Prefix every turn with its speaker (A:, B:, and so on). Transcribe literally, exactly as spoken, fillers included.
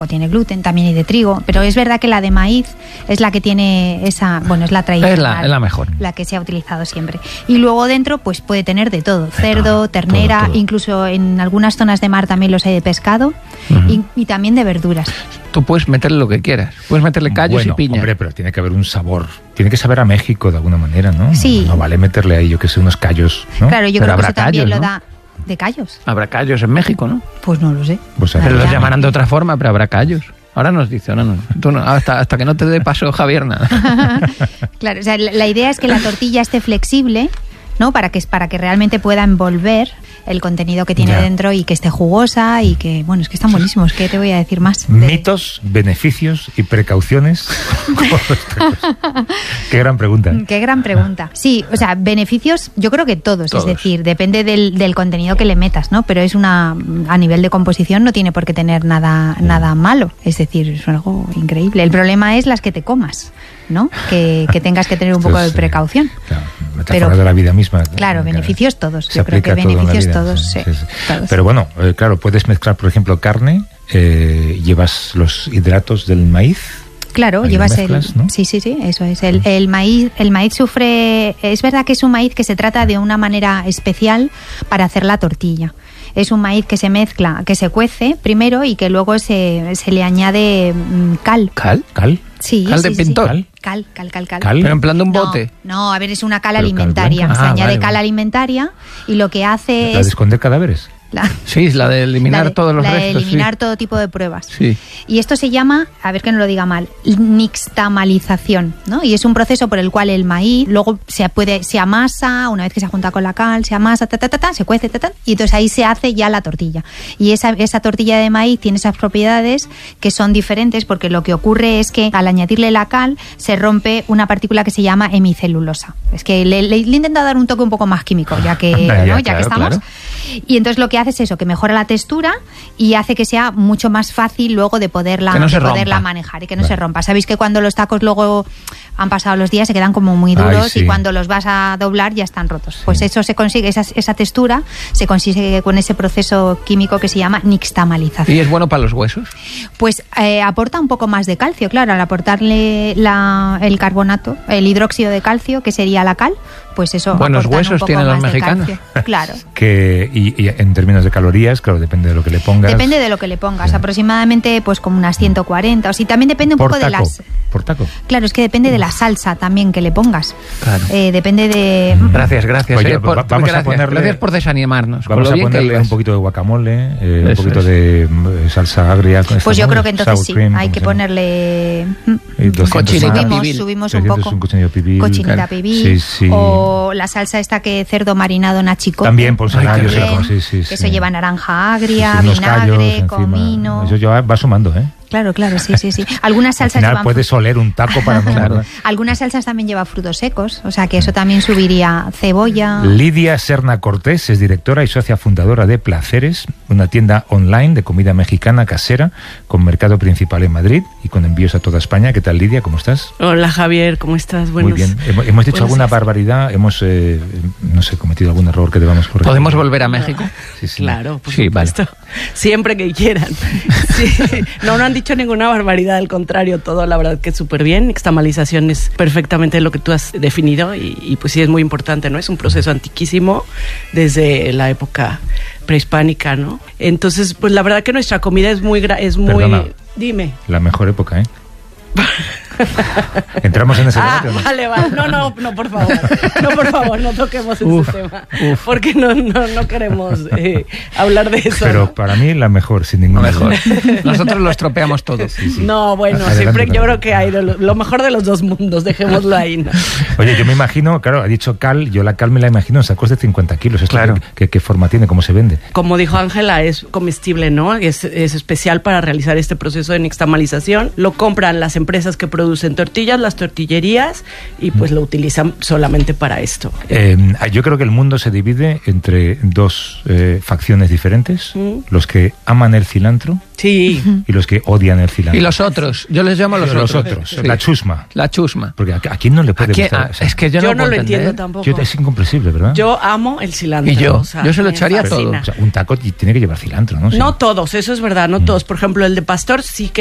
A: tiene gluten, también hay de trigo, pero es verdad que la de maíz es la que tiene esa, bueno, es la tradicional,
B: es la, es la mejor,
A: la que se ha utilizado siempre. Y luego dentro, pues puede tener de todo, cerdo, todo, ternera, todo, todo. Incluso en algunas zonas de mar también los hay de pescado, uh-huh. y, y también de verduras.
B: Tú puedes meterle lo que quieras, puedes meterle callos
C: bueno,
B: y piña.
C: Hombre, pero tiene que haber un sabor, tiene que saber a México de alguna manera, ¿no?
A: Sí.
C: No, no vale meterle ahí, yo que sé, unos callos, ¿no?
A: Claro, yo
B: pero
A: creo que eso también
B: callos,
A: lo
B: ¿no?
A: da... ¿De callos?
B: Habrá callos en México, ¿no?
A: Pues no lo sé.
C: Pues
B: pero los llamarán de otra forma, pero habrá callos. Ahora nos dice, ahora no, tú no, hasta, hasta que no te dé paso Javier, nada.
A: Claro, o sea, la, la idea es que la tortilla esté flexible, ¿no? Para que, para que realmente pueda envolver el contenido que tiene ya. dentro y que esté jugosa y que, bueno, es que están buenísimos. ¿Qué te voy a decir más? De...
C: Mitos, beneficios y precauciones. Qué gran pregunta.
A: Qué gran pregunta. Sí, o sea, beneficios yo creo que todos, todos. Es decir, depende del, del contenido que le metas, ¿no? Pero es una, a nivel de composición no tiene por qué tener nada, sí. nada malo. Es decir, es algo increíble. El problema es las que te comas, ¿no? Que, que tengas que tener un poco de precaución.
C: Claro, metáfora de la vida misma.
A: Claro, beneficios todos. Yo creo que beneficios todos, sí, sí, sí. todos.
C: Pero bueno, eh, claro, puedes mezclar, por ejemplo, carne, eh, llevas los hidratos del maíz.
A: Claro,
C: ahí
A: llevas
C: mezclas,
A: el...
C: ¿no?
A: Sí, sí, sí, eso es. El, el maíz el maíz sufre... Es verdad que es un maíz que se trata de una manera especial para hacer la tortilla. Es un maíz que se mezcla, que se cuece primero y que luego se, se le añade cal.
C: ¿Cal? ¿Cal?
A: Sí,
B: cal
A: sí,
B: de
A: sí,
B: pintor.
A: Sí. Cal, cal, cal, cal.
C: ¿Cal?
B: Pero en plan de un bote.
A: No, no, a ver, es una cal
C: Pero
A: alimentaria.
C: cal
A: se
C: ah,
A: añade
C: vale,
A: cal
C: vale.
A: alimentaria y lo que hace
C: ¿La
A: es...
C: de esconder cadáveres?
A: La,
B: sí, la de eliminar
A: la de,
B: todos los
A: la
B: restos.
A: de eliminar
B: sí.
A: todo tipo de pruebas.
B: Sí.
A: Y esto se llama, a ver que no lo diga mal, nixtamalización, ¿no? Y es un proceso por el cual el maíz luego se puede se amasa, una vez que se junta con la cal, se amasa, ta, ta, ta, ta, se cuece, ta, ta, y entonces ahí se hace ya la tortilla. Y esa, esa tortilla de maíz tiene esas propiedades que son diferentes porque lo que ocurre es que al añadirle la cal se rompe una partícula que se llama hemicelulosa. Es que le, le, le he intentado dar un toque un poco más químico, ya que,
C: ya,
A: ¿no? ya
C: claro,
A: que estamos.
C: Claro.
A: Y entonces lo que hace es eso, que mejora la textura y hace que sea mucho más fácil luego de poderla,
B: no
A: de poderla manejar y que no vale. se rompa. Sabéis que cuando los tacos luego han pasado los días se quedan como muy duros. Ay, sí. Y cuando los vas a doblar ya están rotos. Sí. Pues eso se consigue, esa, esa textura se consigue con ese proceso químico que se llama nixtamalización.
B: ¿Y es bueno para los huesos?
A: Pues eh, aporta un poco más de calcio, claro, al aportarle la, el carbonato, el hidróxido de calcio, que sería la cal, pues eso.
B: Buenos huesos tienen los mexicanos.
A: Claro.
C: Que, y, y en términos de calorías, claro, depende de lo que le pongas.
A: Depende de lo que le pongas, sí. aproximadamente pues como unas ciento cuarenta, o sí, también depende un
C: por
A: poco
C: taco,
A: de las...
C: ¿Por taco?
A: Claro, es que depende de la salsa también que le pongas.
B: Claro.
A: Eh, depende de...
B: Gracias, gracias.
C: Oye,
B: eh, por,
C: va, vamos
B: gracias,
C: a ponerle...
B: Gracias por desanimarnos.
C: Vamos a ponerle un poquito de guacamole, eh, un poquito es. de salsa agria. Con
A: pues yo creo que entonces sí,
C: cream,
A: hay que ponerle...
B: Cochinita
A: subimos, subimos un poco.
C: Un cochinillo pibil.
A: Cochinita
C: claro.
A: pibil.
C: Sí, sí.
A: O la salsa esta que cerdo marinado nachicote.
C: También, por
A: Ay,
C: yo sé cómo, sí, sí,
A: que
C: sí.
A: eso lleva naranja agria,
C: sí, sí,
A: vinagre,
C: callos,
A: comino...
C: Eso ya va sumando, ¿eh?
A: Claro, claro, sí, sí, sí. Algunas salsas
C: Al final
A: llevan
C: puedes oler un taco para no
A: claro. Algunas salsas también llevan frutos secos, o sea que eso también subiría cebolla.
C: Lidia Serna Cortés es directora y socia fundadora de Placeres, una tienda online de comida mexicana casera con mercado principal en Madrid y con envíos a toda España. ¿Qué tal, Lidia? ¿Cómo estás?
D: Hola, Javier, ¿cómo estás? Buenos,
C: Muy bien. Hemos, hemos dicho alguna días. barbaridad, hemos, eh, no sé, cometido algún error que debamos corregir.
B: ¿Podemos volver a México?
C: Sí, sí.
D: Claro, por
B: sí,
D: supuesto. Vale. Siempre que quieran. Sí. No, no han dicho ninguna barbaridad, al contrario, todo la verdad que es súper bien. Nixtamalización es perfectamente lo que tú has definido y, y pues sí es muy importante, ¿no? Es un proceso antiquísimo desde la época prehispánica, ¿no? Entonces, pues la verdad que nuestra comida es muy... es muy
C: Perdona,
D: dime.
C: La mejor época, ¿eh? ¿Entramos en ese
D: ah,
C: debate? ¿no?
D: Vale, vale. No, no, no, por favor. No, por favor, no toquemos
B: uf,
D: ese tema.
B: Uf.
D: Porque no, no, no queremos eh, hablar de eso.
C: Pero
D: ¿no?
C: para mí la mejor, sin ninguna
B: mejor. Nosotros lo estropeamos todo.
C: Sí, sí.
D: No, bueno,
C: Adelante,
D: siempre yo
C: también.
D: creo que hay lo, lo mejor de los dos mundos, dejémoslo ahí, ¿no?
C: Oye, yo me imagino, claro, ha dicho cal, yo la cal me la imagino en sacos de cincuenta kilos. ¿Esto
B: claro.
C: ¿qué, qué, qué forma tiene? ¿Cómo se vende?
D: Como dijo Ángela, es comestible, ¿no? Es, es especial para realizar este proceso de nixtamalización. Lo compran las empresas que producen producen tortillas, las tortillerías, y pues lo utilizan solamente para esto.
C: Eh, yo creo que el mundo se divide entre dos eh, facciones diferentes, mm. los que aman el cilantro
D: sí.
C: y los que odian el cilantro.
B: Y los otros, yo les llamo los,
C: los
B: otros.
C: otros.
B: Sí.
C: La chusma.
B: La chusma.
C: Porque a, a quién no le puede
B: quién,
C: gustar.
B: Ah, o sea, es que yo,
D: yo
B: no,
D: no lo
B: entender.
D: entiendo tampoco.
C: Yo, es incomprensible, ¿verdad?
D: Yo amo el cilantro.
B: Y yo,
D: o sea,
B: yo se lo echaría todo.
C: O sea, un taco tiene que llevar cilantro, ¿no? Sí.
D: No todos, eso es verdad, no mm. todos. Por ejemplo, el de pastor sí que